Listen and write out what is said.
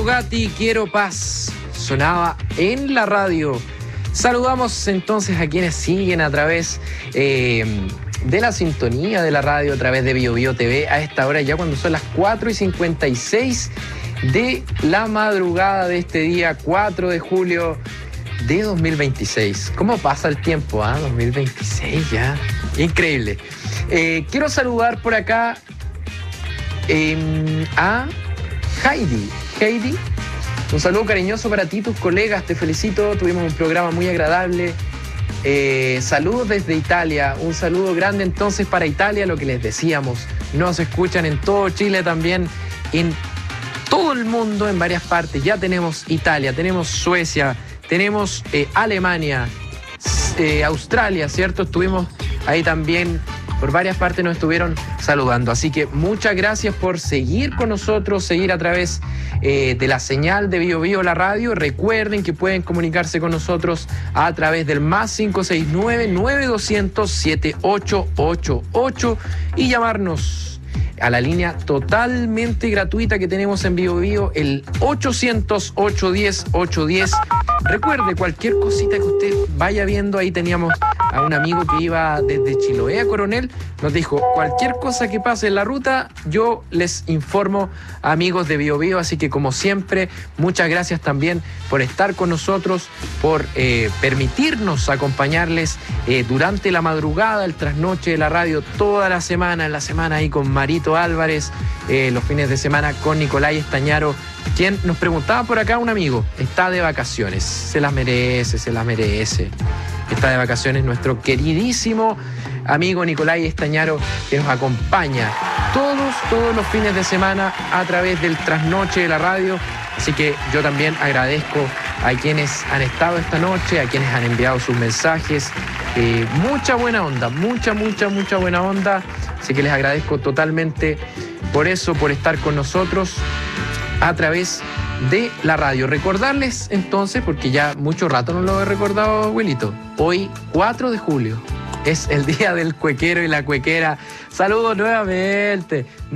Gatti, quiero paz. Sonaba en la radio. Saludamos entonces a quienes siguen a través de la sintonía de la radio, a través de Bio Bio TV, a esta hora ya cuando son las 4:56 de la madrugada de este día 4 de julio de 2026. ¿Cómo pasa el tiempo? 2026 ya. Increíble. Quiero saludar por acá a Heidi. Heidi, un saludo cariñoso para ti, tus colegas, te felicito, tuvimos un programa muy agradable. Saludos desde Italia, un saludo grande entonces para Italia, lo que les decíamos, nos escuchan en todo Chile también, en todo el mundo, en varias partes. Ya tenemos Italia, tenemos Suecia, tenemos Alemania, Australia, ¿cierto? Estuvimos ahí también, por varias partes nos estuvieron saludando. Así que muchas gracias por seguir con nosotros, seguir a través de la señal de Bio Bio la radio. Recuerden que pueden comunicarse con nosotros a través del +569-9200-7888 y llamarnos a la línea totalmente gratuita que tenemos en Bio Bio, el 800-810-810. Recuerde, cualquier cosita que usted vaya viendo, ahí teníamos a un amigo que iba desde Chiloé a Coronel, nos dijo, cualquier cosa que pase en la ruta, yo les informo, amigos de Bio Bio. Así que como siempre, muchas gracias también por estar con nosotros, por permitirnos acompañarles durante la madrugada, el trasnoche de la radio, toda la semana, en la semana ahí con Marito Álvarez, los fines de semana con Nicolás Estañaro, quien nos preguntaba por acá un amigo, está de vacaciones, se las merece, está de vacaciones nuestro queridísimo amigo Nicolás Estañaro, que nos acompaña todos los fines de semana a través del trasnoche de la radio. Así que yo también agradezco a quienes han estado esta noche, a quienes han enviado sus mensajes, mucha buena onda, mucha buena onda. Así que les agradezco totalmente por eso, por estar con nosotros a través de la radio. Recordarles entonces, porque ya mucho rato no lo he recordado, abuelito, hoy 4 de julio es el día del cuequero y la cuequera. Saludos nuevamente.